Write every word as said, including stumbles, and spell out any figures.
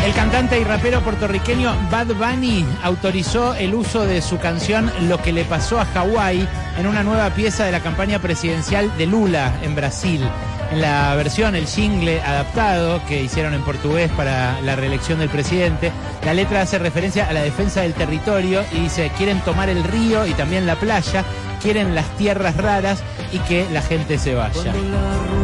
El cantante y rapero puertorriqueño Bad Bunny autorizó el uso de su canción Lo que le pasó a Hawái en una nueva pieza de la campaña presidencial de Lula en Brasil. En la versión, el jingle adaptado que hicieron en portugués para la reelección del presidente, la letra hace referencia a la defensa del territorio y dice: quieren tomar el río y también la playa, quieren las tierras raras y que la gente se vaya.